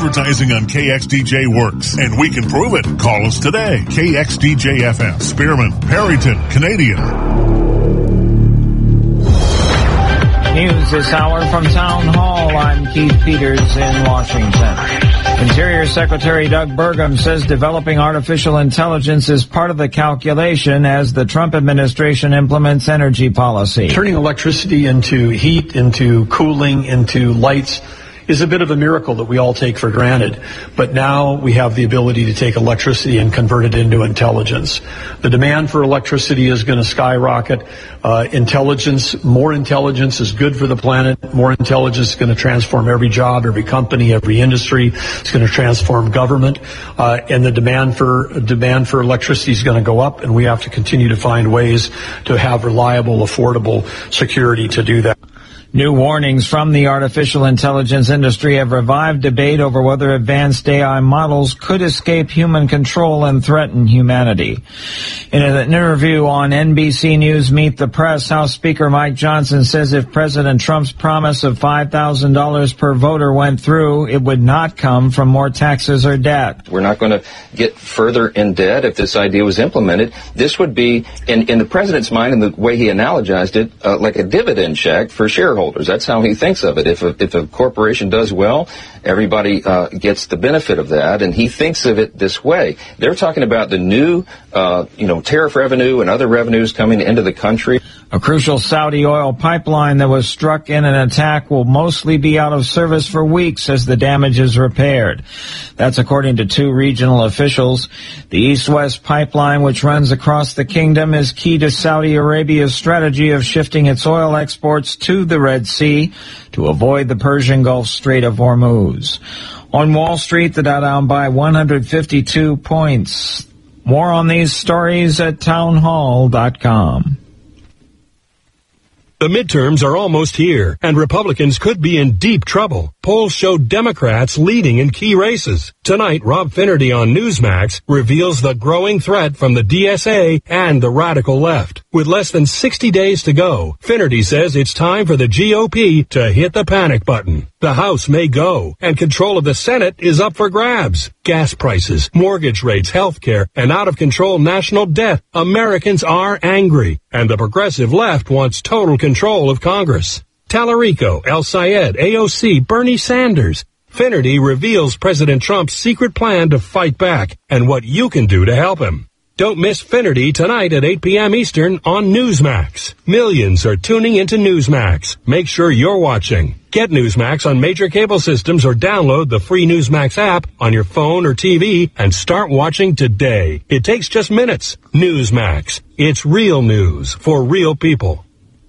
Advertising on KXDJ works, and we can prove it. Call us today. KXDJ-FM, Spearman, Perryton, Canadian. News this hour from Town Hall. I'm Keith Peters in Washington. Interior Secretary Doug Burgum says developing artificial intelligence is part of the calculation as the Trump administration implements energy policy. Turning electricity into heat, into cooling, into lights is a bit of a miracle that we all take for granted. But now we have the ability to take electricity and convert it into intelligence. The demand for electricity is going to skyrocket. More intelligence is good for the planet. More intelligence is going to transform every job, every company, every industry. It's going to transform government. And the demand for electricity is going to go up, and we have to continue to find ways to have reliable, affordable security to do that. New warnings from the artificial intelligence industry have revived debate over whether advanced AI models could escape human control and threaten humanity. In an interview on NBC News Meet the Press, House Speaker Mike Johnson says if President Trump's promise of $5,000 per voter went through, it would not come from more taxes or debt. We're not going to get further in debt if this idea was implemented. This would be, in the president's mind and the way he analogized it, like a dividend check for shareholders. That's how he thinks of it. If a corporation does well, everybody gets the benefit of that, and he thinks of it this way. They're talking about the new, tariff revenue and other revenues coming into the country. A crucial Saudi oil pipeline that was struck in an attack will mostly be out of service for weeks as the damage is repaired. That's according to two regional officials. The East-West pipeline, which runs across the kingdom, is key to Saudi Arabia's strategy of shifting its oil exports to the Red Sea to avoid the Persian Gulf Strait of Hormuz. On Wall Street, the Dow down by 152 points. More on these stories at townhall.com. The midterms are almost here, and Republicans could be in deep trouble. Polls show Democrats leading in key races. Tonight, Rob Finnerty on Newsmax reveals the growing threat from the DSA and the radical left. With less than 60 days to go, Finnerty says it's time for the GOP to hit the panic button. The House may go, and control of the Senate is up for grabs. Gas prices, mortgage rates, health care, and out-of-control national debt. Americans are angry, and the progressive left wants total control of Congress. Tallarico, El Sayed, AOC, Bernie Sanders. Finnerty reveals President Trump's secret plan to fight back and what you can do to help him. Don't miss Finnerty tonight at 8 p.m. Eastern on Newsmax. Millions are tuning into Newsmax. Make sure you're watching. Get Newsmax on major cable systems or download the free Newsmax app on your phone or TV and start watching today. It takes just minutes. Newsmax. It's real news for real people.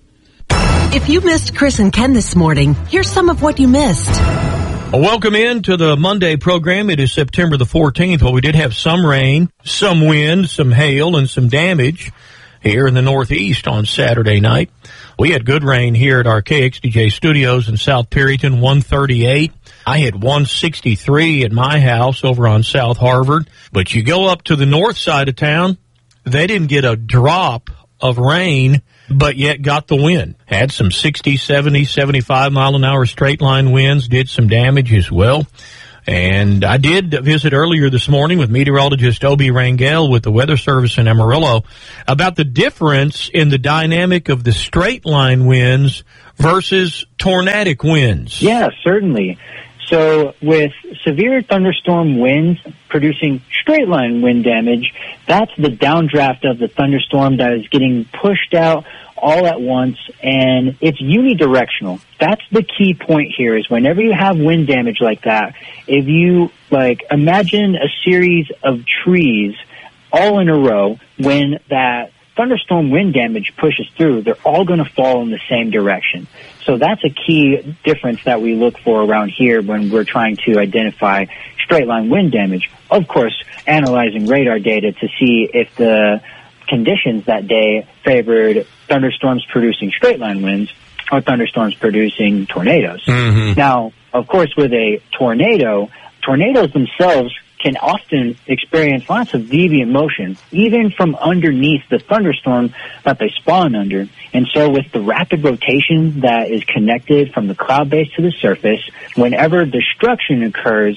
If you missed Chris and Ken this morning, here's some of what you missed. Welcome in to the Monday program. It is September the 14th. Well, we did have some rain, some wind, some hail, and some damage here in the Northeast on Saturday night. We had good rain here at our KXDJ studios in South Perryton, 138. I had 163 at my house over on South Harvard. But you go up to the north side of town, they didn't get a drop of rain, but yet got the wind. Had some 60, 70, 75 mile an hour straight line winds, did some damage as well. And I did visit earlier this morning with meteorologist Obi Rangel with the Weather Service in Amarillo about the difference in the dynamic of the straight line winds versus tornadic winds. Yeah, certainly. So with severe thunderstorm winds producing straight-line wind damage, that's the downdraft of the thunderstorm that is getting pushed out all at once, and it's unidirectional. That's the key point here, is whenever you have wind damage like that, if you, imagine a series of trees all in a row, when that thunderstorm wind damage pushes through, they're all going to fall in the same direction. So that's a key difference that we look for around here when we're trying to identify straight-line wind damage. Of course, analyzing radar data to see if the conditions that day favored thunderstorms producing straight-line winds or thunderstorms producing tornadoes. Mm-hmm. Now, of course, with a tornado, tornadoes themselves can often experience lots of deviant motion, even from underneath the thunderstorm that they spawn under. And so with the rapid rotation that is connected from the cloud base to the surface, whenever destruction occurs,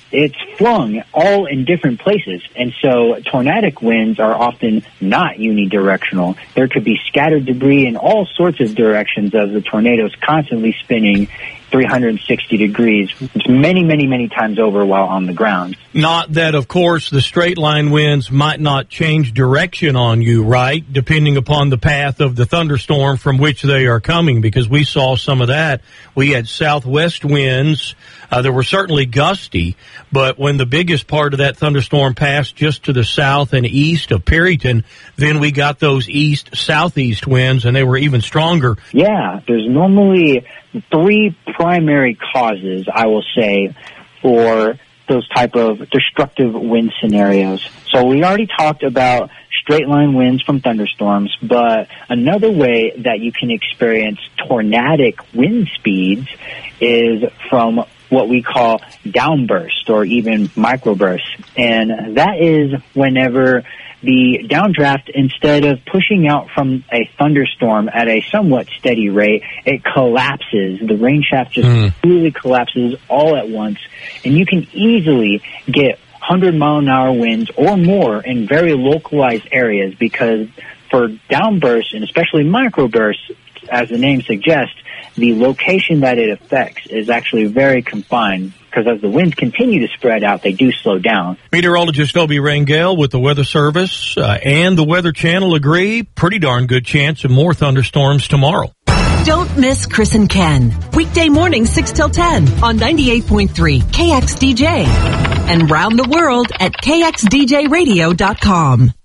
it's flung all in different places. And so tornadic winds are often not unidirectional. There could be scattered debris in all sorts of directions as the tornadoes constantly spinning 360 degrees, many, many, many times over while on the ground. Not that, of course, the straight line winds might not change direction on you, right, depending upon the path of the thunderstorm from which they are coming, because we saw some of that. We had southwest winds. There were certainly gusty, but when the biggest part of that thunderstorm passed just to the south and east of Perryton, then we got those east-southeast winds, and they were even stronger. Yeah, there's normally 3 primary causes, I will say, for those type of destructive wind scenarios. So we already talked about straight line winds from thunderstorms, but another way that you can experience tornadic wind speeds is from what we call downburst or even microbursts. And that is whenever the downdraft, instead of pushing out from a thunderstorm at a somewhat steady rate, it collapses. The rain shaft just completely collapses all at once, and you can easily get 100-mile-an-hour winds or more in very localized areas, because for downbursts, and especially microbursts, as the name suggests, the location that it affects is actually very confined, because as the winds continue to spread out, they do slow down. Meteorologist Obi Rangel with the Weather Service and the Weather Channel agree, pretty darn good chance of more thunderstorms tomorrow. Don't miss Chris and Ken. Weekday mornings 6 till 10 on 98.3 KXDJ. And round the world at KXDJRadio.com.